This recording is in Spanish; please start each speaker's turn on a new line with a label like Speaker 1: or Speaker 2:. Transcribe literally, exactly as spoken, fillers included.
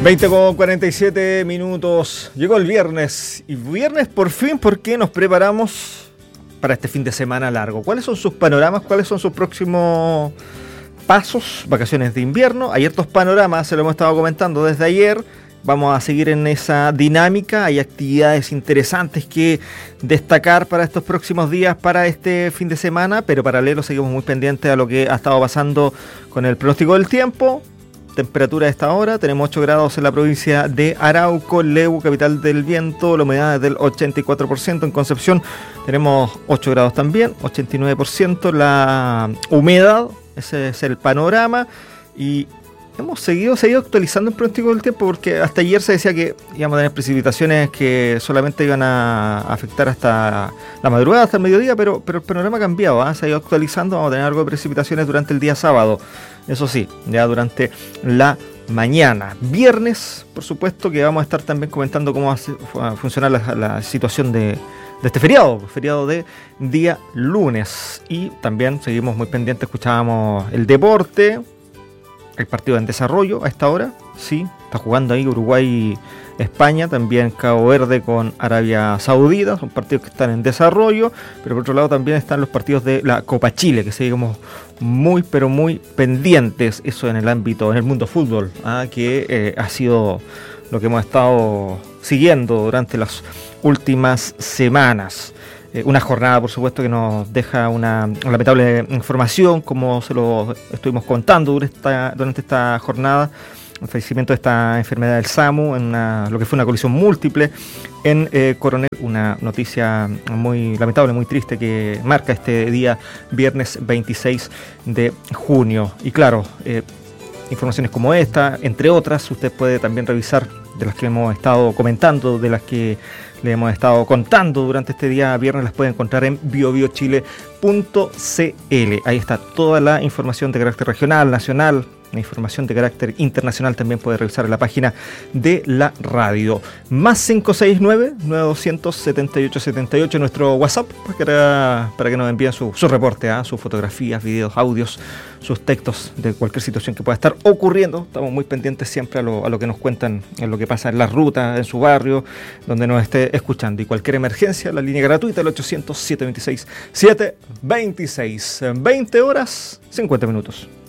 Speaker 1: veinte con cuarenta y siete minutos. Llegó el viernes. Y viernes por fin porque nos preparamos para este fin de semana largo. ¿Cuáles son sus panoramas? ¿Cuáles son sus próximos pasos? Vacaciones de invierno. Hay hartos panoramas, se lo hemos estado comentando desde ayer. Vamos a seguir en esa dinámica. Hay actividades interesantes que destacar para estos próximos días, para este fin de semana. Pero paralelo seguimos muy pendientes a lo que ha estado pasando con el pronóstico del tiempo. Temperatura a esta hora, tenemos ocho grados en la provincia de Arauco, Leu, capital del viento, la humedad es del ochenta y cuatro por ciento, en Concepción tenemos ocho grados también, ochenta y nueve por ciento la humedad, ese es el panorama, y hemos seguido, seguido actualizando el pronóstico del tiempo porque hasta ayer se decía que íbamos a tener precipitaciones que solamente iban a afectar hasta la madrugada, hasta el mediodía, pero, pero el panorama ha cambiado, ¿eh? Se ha ido actualizando, vamos a tener algo de precipitaciones durante el día sábado, eso sí, ya durante la mañana. Viernes, por supuesto, que vamos a estar también comentando cómo va a funcionar la, la situación de, de este feriado, feriado de día lunes. Y también seguimos muy pendientes, escuchábamos el deporte, el partido en desarrollo a esta hora, sí, está jugando ahí Uruguay, España, también Cabo Verde con Arabia Saudita, son partidos que están en desarrollo, pero por otro lado también están los partidos de la Copa Chile, que seguimos muy pero muy pendientes, eso en el ámbito, en el mundo fútbol, ¿ah? que eh, ha sido lo que hemos estado siguiendo durante las últimas semanas. Eh, una jornada, por supuesto, que nos deja una lamentable información, como se lo estuvimos contando durante esta, durante esta jornada, el fallecimiento de esta enfermedad del SAMU, en una, lo que fue una colisión múltiple en eh, Coronel, una noticia muy lamentable, muy triste que marca este día viernes veintiséis de junio. Y claro, eh, informaciones como esta, entre otras, usted puede también revisar de las que hemos estado comentando, de las que le hemos estado contando durante este día viernes, las puede encontrar en bio bio chile punto c l. Ahí está toda la información de carácter regional, nacional, la información de carácter internacional también puede revisar en la página de la radio. Más cinco seis nueve, nueve dos cero cero, siete ocho siete ocho, nuestro WhatsApp, para, para que nos envíen su, su reporte, ¿eh? sus fotografías, videos, audios, sus textos de cualquier situación que pueda estar ocurriendo. Estamos muy pendientes siempre a lo, a lo que nos cuentan, en lo que pasa en las rutas, en su barrio, donde nos esté escuchando. Y cualquier emergencia, la línea gratuita, el ochocientos, siete dos seis, siete dos seis. veinte horas, cincuenta minutos.